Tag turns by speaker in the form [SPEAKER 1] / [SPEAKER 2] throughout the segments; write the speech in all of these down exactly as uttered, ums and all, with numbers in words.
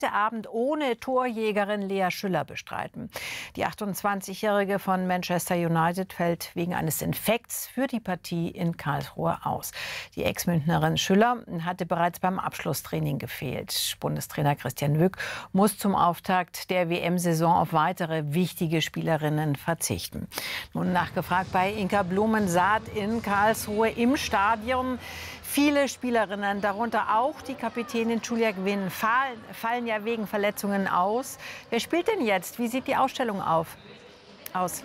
[SPEAKER 1] Der Abend ohne Torjägerin Lea Schüller bestreiten. Die achtundzwanzigjährige von Manchester United fällt wegen eines Infekts für die Partie in Karlsruhe aus. Die Ex-Münchnerin Schüller hatte bereits beim Abschlusstraining gefehlt. Bundestrainer Christian Wück muss zum Auftakt der W M-Saison auf weitere wichtige Spielerinnen verzichten. Nun nachgefragt bei Inka Blumensaat in Karlsruhe im Stadion. Viele Spielerinnen, darunter auch die Kapitänin Julia Gwynn, fallen, fallen ja wegen Verletzungen aus. Wer spielt denn jetzt? Wie sieht die Ausstellung auf, aus?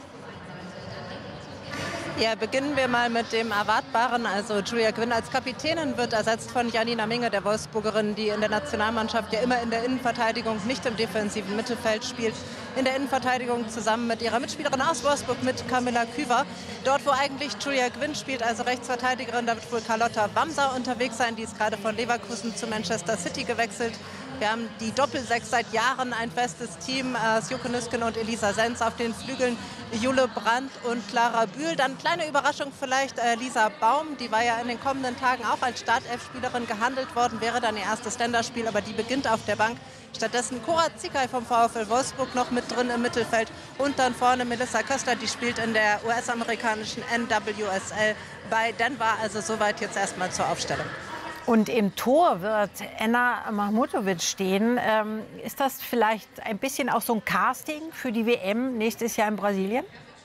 [SPEAKER 2] Ja, beginnen wir mal mit dem Erwartbaren. Also Julia Gwynn als Kapitänin wird ersetzt von Janina Minge, der Wolfsburgerin, die in der Nationalmannschaft ja immer in der Innenverteidigung, nicht im defensiven Mittelfeld spielt. In der Innenverteidigung zusammen mit ihrer Mitspielerin aus Wolfsburg, mit Kamila Küver. Dort, wo eigentlich Julia Gwynn spielt, also Rechtsverteidigerin, da wird wohl Carlotta Wamser unterwegs sein. Die ist gerade von Leverkusen zu Manchester City gewechselt. Wir haben die Doppelsechs seit Jahren, ein festes Team. Äh, Sjoeke Nüsken und Elisa Senz auf den Flügeln, Jule Brandt und Clara Bühl. Dann kleine Überraschung vielleicht, äh, Lisa Baum, die war ja in den kommenden Tagen auch als Startelfspielerin gehandelt worden, wäre dann ihr erstes Länderspiel, aber die beginnt auf der Bank. Stattdessen Cora Zickay vom VfL Wolfsburg noch mit drin im Mittelfeld und dann vorne Melissa Köster, die spielt in der U S-amerikanischen N W S L bei Denver. Also soweit jetzt erstmal zur Aufstellung.
[SPEAKER 1] Und im Tor wird Enna Mahmutovic stehen. Ähm, ist das vielleicht ein bisschen auch so ein Casting für die W M nächstes Jahr in Brasilien?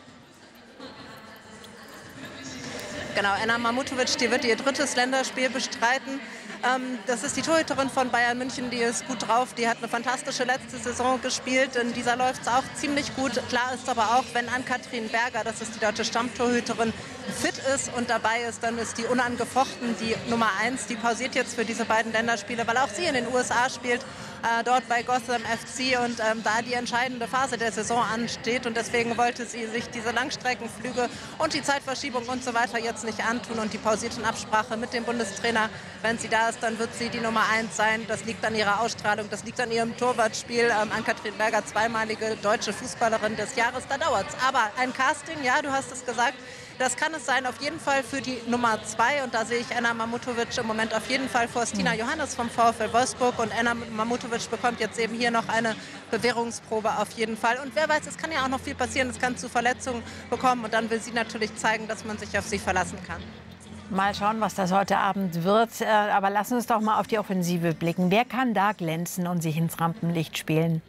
[SPEAKER 2] Genau, Enna Mahmutovic, die wird ihr drittes Länderspiel bestreiten. Ähm, das ist die Torhüterin von Bayern München, die ist gut drauf. Die hat eine fantastische letzte Saison gespielt. In dieser läuft es auch ziemlich gut. Klar ist aber auch, wenn Ann-Kathrin Berger, das ist die deutsche Stammtorhüterin, fit ist und dabei ist, dann ist die unangefochten die Nummer eins. Die pausiert jetzt für diese beiden Länderspiele, weil auch sie in den U S A spielt. Äh, dort bei Gotham F C und ähm, da die entscheidende Phase der Saison ansteht und deswegen wollte sie sich diese Langstreckenflüge und die Zeitverschiebung und so weiter jetzt nicht antun und die pausiert in Absprache mit dem Bundestrainer. Wenn sie da ist, dann wird sie die Nummer eins sein. Das liegt an ihrer Ausstrahlung, das liegt an ihrem Torwartspiel. Ähm, Ann-Kathrin Berger, zweimalige deutsche Fußballerin des Jahres, da dauert's. Aber ein Casting, ja, du hast es gesagt, das kann es sein, auf jeden Fall für die Nummer zwei. Und da sehe ich Enna Mahmutovic im Moment auf jeden Fall vor Stina Johannes vom VfL Wolfsburg. Und Enna Mahmutovic bekommt jetzt eben hier noch eine Bewährungsprobe auf jeden Fall. Und wer weiß, es kann ja auch noch viel passieren. Es kann zu Verletzungen bekommen. Und dann will sie natürlich zeigen, dass man sich auf sie verlassen kann.
[SPEAKER 1] Mal schauen, was das heute Abend wird. Aber lassen uns doch mal auf die Offensive blicken. Wer kann da glänzen und sich ins Rampenlicht spielen?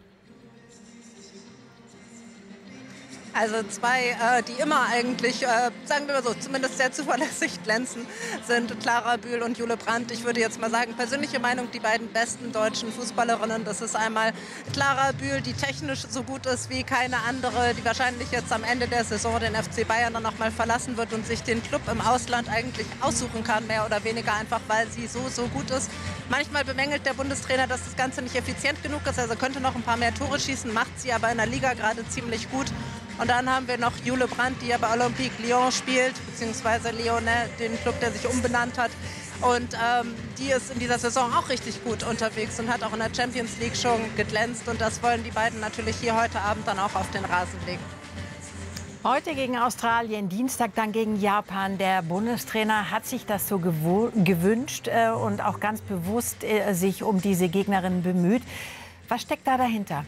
[SPEAKER 2] Also zwei, äh, die immer eigentlich, äh, sagen wir mal so, zumindest sehr zuverlässig glänzen, sind Clara Bühl und Jule Brandt. Ich würde jetzt mal sagen, persönliche Meinung, die beiden besten deutschen Fußballerinnen. Das ist einmal Clara Bühl, die technisch so gut ist wie keine andere, die wahrscheinlich jetzt am Ende der Saison den F C Bayern dann noch mal verlassen wird und sich den Club im Ausland eigentlich aussuchen kann, mehr oder weniger einfach, weil sie so, so gut ist. Manchmal bemängelt der Bundestrainer, dass das Ganze nicht effizient genug ist, also könnte noch ein paar mehr Tore schießen, macht sie aber in der Liga gerade ziemlich gut. Und dann haben wir noch Jule Brandt, die ja bei Olympique Lyon spielt, beziehungsweise Lyonnais, den Club, der sich umbenannt hat. Und ähm, die ist in dieser Saison auch richtig gut unterwegs und hat auch in der Champions League schon geglänzt. Und das wollen die beiden natürlich hier heute Abend dann auch auf den Rasen legen.
[SPEAKER 1] Heute gegen Australien, Dienstag dann gegen Japan. Der Bundestrainer hat sich das so gewünscht äh, und auch ganz bewusst äh, sich um diese Gegnerin bemüht. Was steckt da dahinter?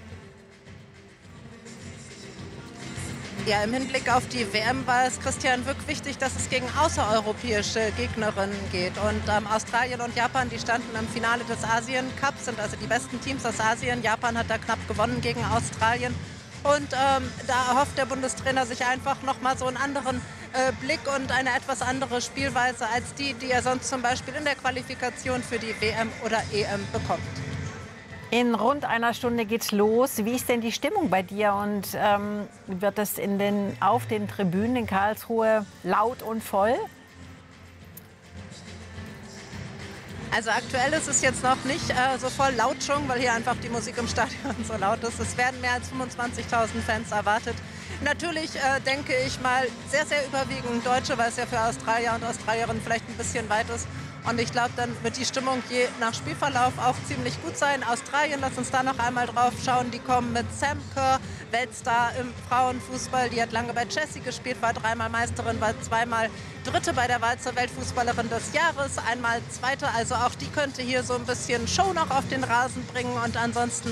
[SPEAKER 2] Ja, im Hinblick auf die W M war es Christian Wück wichtig, dass es gegen außereuropäische Gegnerinnen geht. Und ähm, Australien und Japan, die standen im Finale des Asien Cups, sind also die besten Teams aus Asien. Japan hat da knapp gewonnen gegen Australien. Und ähm, da erhofft der Bundestrainer sich einfach noch mal so einen anderen äh, Blick und eine etwas andere Spielweise als die, die er sonst zum Beispiel in der Qualifikation für die W M oder E M bekommt.
[SPEAKER 1] In rund einer Stunde geht's los. Wie ist denn die Stimmung bei dir? Und ähm, wird es in den, auf den Tribünen in Karlsruhe laut und voll?
[SPEAKER 2] Also aktuell ist es jetzt noch nicht äh, so voll laut schon, weil hier einfach die Musik im Stadion so laut ist. Es werden mehr als fünfundzwanzigtausend Fans erwartet. Natürlich äh, denke ich mal sehr, sehr überwiegend Deutsche, weil es ja für Australier und Australierinnen vielleicht ein bisschen weit ist. Und ich glaube, dann wird die Stimmung je nach Spielverlauf auch ziemlich gut sein. Australien, lass uns da noch einmal drauf schauen. Die kommen mit Sam Kerr, Weltstar im Frauenfußball. Die hat lange bei Chelsea gespielt, war dreimal Meisterin, war zweimal Dritte bei der Wahl zur Weltfußballerin des Jahres, einmal Zweite. Also auch die könnte hier so ein bisschen Show noch auf den Rasen bringen. Und ansonsten